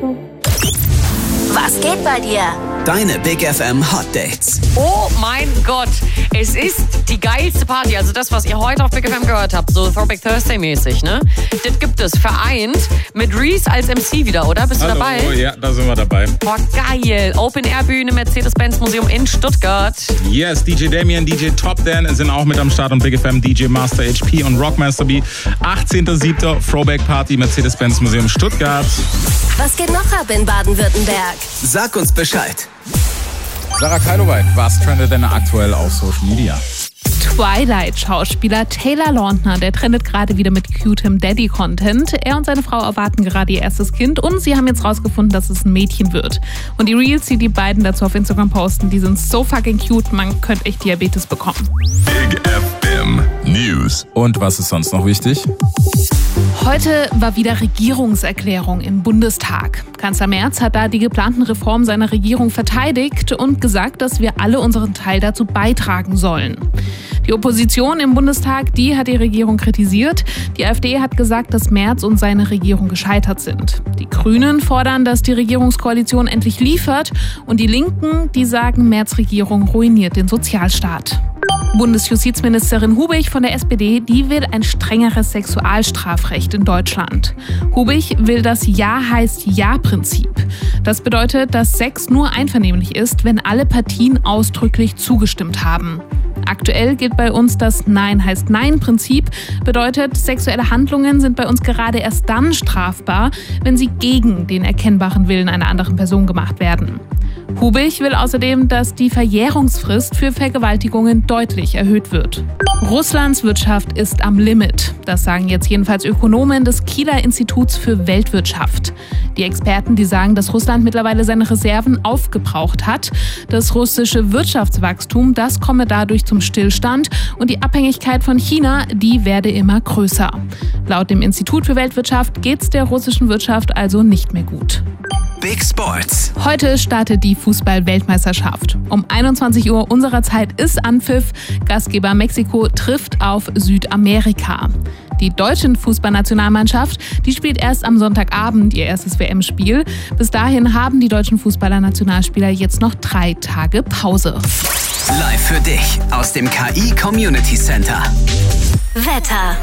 Was geht bei dir? Deine Big FM Hot Dates. Oh mein Gott, es ist die geilste Party. Also das, was ihr heute auf Big FM gehört habt, so Throwback Thursday mäßig, ne? Das gibt es vereint mit Reese als MC wieder, oder? Bist du dabei? Oh ja, da sind wir dabei. Boah, geil. Open-Air-Bühne, Mercedes-Benz Museum in Stuttgart. Yes, DJ Damien, DJ Top Dan sind auch mit am Start und Big FM, DJ Master HP und Rockmaster B. 18.07. Throwback Party, Mercedes-Benz Museum Stuttgart. Was geht noch ab in Baden-Württemberg? Sag uns Bescheid. Sarah Keiloweit, was trendet denn aktuell auf Social Media? Twilight-Schauspieler Taylor Lautner, der trendet gerade wieder mit cutem Daddy-Content. Er und seine Frau erwarten gerade ihr erstes Kind und sie haben jetzt rausgefunden, dass es ein Mädchen wird. Und die Reels, die beiden dazu auf Instagram posten, die sind so fucking cute, man könnte echt Diabetes bekommen. Big FM News. Und was ist sonst noch wichtig? Heute war wieder Regierungserklärung im Bundestag. Kanzler Merz hat da die geplanten Reformen seiner Regierung verteidigt und gesagt, dass wir alle unseren Teil dazu beitragen sollen. Die Opposition im Bundestag, die hat die Regierung kritisiert. Die AfD hat gesagt, dass Merz und seine Regierung gescheitert sind. Die Grünen fordern, dass die Regierungskoalition endlich liefert. Und die Linken, die sagen, Merz' Regierung ruiniert den Sozialstaat. Bundesjustizministerin Hubig von der SPD, die will ein strengeres Sexualstrafrecht in Deutschland. Hubig will das Ja heißt Ja-Prinzip. Das bedeutet, dass Sex nur einvernehmlich ist, wenn alle Partien ausdrücklich zugestimmt haben. Aktuell gilt bei uns das Nein heißt Nein-Prinzip. Bedeutet, sexuelle Handlungen sind bei uns gerade erst dann strafbar, wenn sie gegen den erkennbaren Willen einer anderen Person gemacht werden. Hubig will außerdem, dass die Verjährungsfrist für Vergewaltigungen deutlich erhöht wird. Russlands Wirtschaft ist am Limit. Das sagen jetzt jedenfalls Ökonomen des Kieler Instituts für Weltwirtschaft. Die Experten, die sagen, dass Russland mittlerweile seine Reserven aufgebraucht hat. Das russische Wirtschaftswachstum, das komme dadurch zum Stillstand und die Abhängigkeit von China, die werde immer größer. Laut dem Institut für Weltwirtschaft geht's der russischen Wirtschaft also nicht mehr gut. Big Sports. Heute startet die Fußball-Weltmeisterschaft. Um 21 Uhr unserer Zeit ist Anpfiff. Gastgeber Mexiko trifft auf Südamerika. Die deutsche Fußballnationalmannschaft, die spielt erst am Sonntagabend ihr erstes WM-Spiel. Bis dahin haben die deutschen Fußballer-Nationalspieler jetzt noch 3 Tage Pause. Live für dich aus dem KI Community Center. Wetter.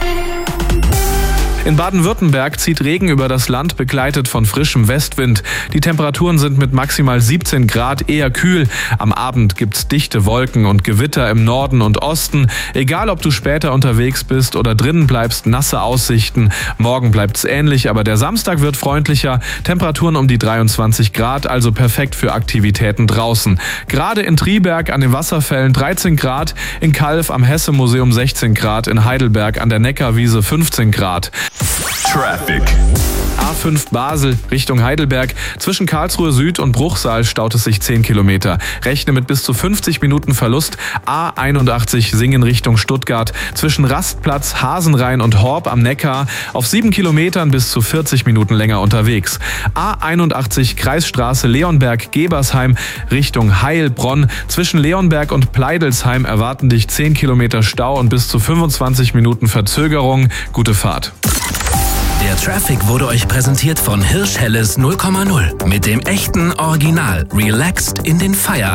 In Baden-Württemberg zieht Regen über das Land, begleitet von frischem Westwind. Die Temperaturen sind mit maximal 17 Grad eher kühl. Am Abend gibt's dichte Wolken und Gewitter im Norden und Osten. Egal, ob du später unterwegs bist oder drinnen bleibst, nasse Aussichten. Morgen bleibt's ähnlich, aber der Samstag wird freundlicher. Temperaturen um die 23 Grad, also perfekt für Aktivitäten draußen. Gerade in Triberg an den Wasserfällen 13 Grad, in Calw am Hesse-Museum 16 Grad, in Heidelberg an der Neckarwiese 15 Grad. Traffic. A5 Basel Richtung Heidelberg. Zwischen Karlsruhe Süd und Bruchsal staut es sich 10 Kilometer. Rechne mit bis zu 50 Minuten Verlust. A81 Singen Richtung Stuttgart. Zwischen Rastplatz, Hasenrhein und Horb am Neckar auf 7 Kilometern bis zu 40 Minuten länger unterwegs. A81 Kreisstraße Leonberg-Gebersheim Richtung Heilbronn. Zwischen Leonberg und Pleidelsheim erwarten dich 10 Kilometer Stau und bis zu 25 Minuten Verzögerung. Gute Fahrt. Der Traffic wurde euch präsentiert von Hirsch Helles 0,0 mit dem echten Original Relaxed in den Feierabend.